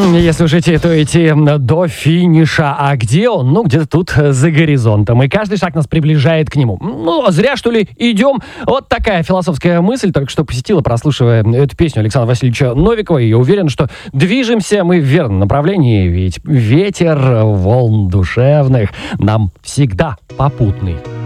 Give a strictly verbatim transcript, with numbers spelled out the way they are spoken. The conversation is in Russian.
Если уж идти, то идти до финиша. А где он? Ну, где-то тут за горизонтом. И каждый шаг нас приближает к нему. Ну, зря, что ли, идем? Вот такая философская мысль только что посетила, прослушивая эту песню Александра Васильевича Новикова. И я уверен, что движемся мы в верном направлении. Ведь ветер волн душевных нам всегда попутный.